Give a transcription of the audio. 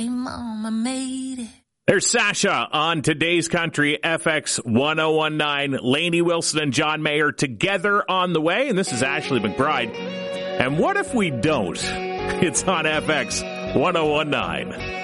Mama made it. There's Sasha on Today's Country, FX 1019. Lainey Wilson and John Mayer together on the way, and this is Ashley McBride. And what if we don't? It's on FX 1019.